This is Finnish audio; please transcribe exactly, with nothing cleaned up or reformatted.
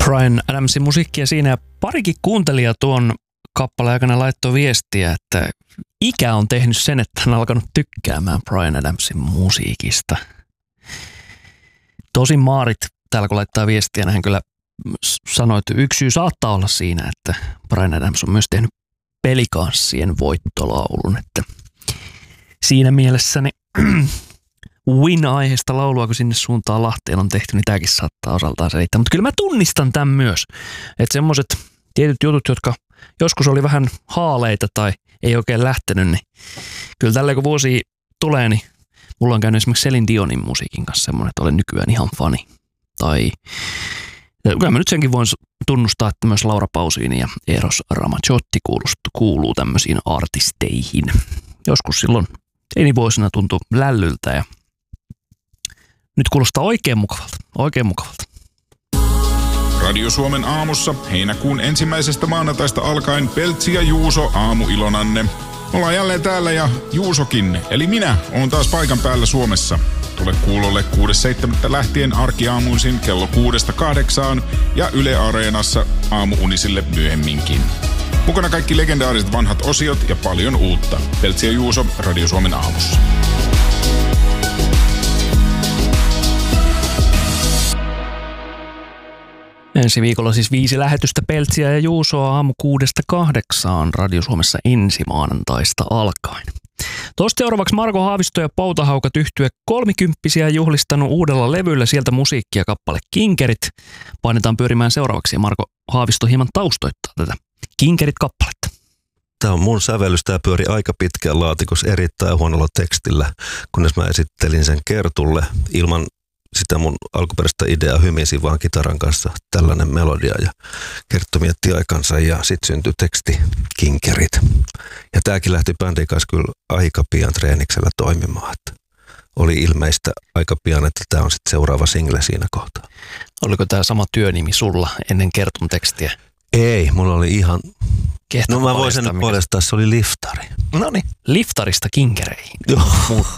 Bryan Adamsin musiikkia siinä ja parikin kuuntelija tuon kappaleen aikana laittoi viestiä, että ikä on tehnyt sen, että hän on alkanut tykkäämään Bryan Adamsin musiikista. Tosin Maarit täällä kun laittaa viestiä, hän kyllä sanoi, että yksi syy saattaa olla siinä, että Bryan Adams on myös tehnyt Pelikanssien voittolaulun, että siinä mielessäni Win-aiheesta laulua, kun sinne suuntaan Lahteen on tehty, niin tämäkin saattaa osaltaan selittää. Mutta kyllä mä tunnistan tämän myös, että semmoiset tietyt jutut, jotka joskus oli vähän haaleita tai ei oikein lähtenyt, niin kyllä tällä kun vuosi tulee, niin mulla on käynyt esimerkiksi Celine Dionin musiikin kanssa semmoinen, että olen nykyään ihan fani. Tai kyllä mä nyt senkin voin tunnustaa, että myös Laura Pausini ja Eros Ramazzotti kuuluu tämmöisiin artisteihin. Joskus silloin teinivuosina tuntui lällyltä ja nyt kuulostaa oikein mukavalta, oikein mukavalta. Radio Suomen aamussa heinäkuun ensimmäisestä maanantaista alkaen Peltsi ja Juuso aamuilonanne. Ollaan jälleen täällä ja Juusokin, eli minä, oon taas paikan päällä Suomessa. Tule kuulolle kuudes seitsemättä lähtien arkiaamuisin kello kuudesta kahdeksaan ja Yle Areenassa aamuunisille myöhemminkin. Mukana kaikki legendaariset vanhat osiot ja paljon uutta. Peltsi ja Juuso Radio Suomen aamussa. Ensi viikolla siis viisi lähetystä Peltsiä ja Juusoa aamu kuudesta kahdeksaan Radio Suomessa ensi maanantaista alkaen. Tuosta seuraavaksi Marko Haavisto ja Poutahaukat yhtye kolmikymppisiä juhlistanut uudella levyllä, sieltä musiikkia kappale Kinkerit. Painetaan pyörimään seuraavaksi ja Marko Haavisto hieman taustoittaa tätä Kinkerit-kappaletta. Tämä on mun sävellys, tämä pyöri aika pitkään laatikossa erittäin huonolla tekstillä, kunnes mä esittelin sen Kertulle ilman sitä mun alkuperäistä ideaa, hymisin vaan kitaran kanssa tällainen melodia ja Kerttu mietti aikansa ja sitten syntyi teksti Kinkerit. Ja tämäkin lähti bändin kanssa kyllä aika pian treeniksellä toimimaan. Että oli ilmeistä aika pian, että tämä on sitten seuraava single siinä kohtaa. Oliko tämä sama työnimi sulla ennen Kertun tekstiä? Ei, mulla oli ihan... Kehtaa no mä voisin nyt paljastaa, se oli liftari. No niin, liftarista kinkereihin. Joo.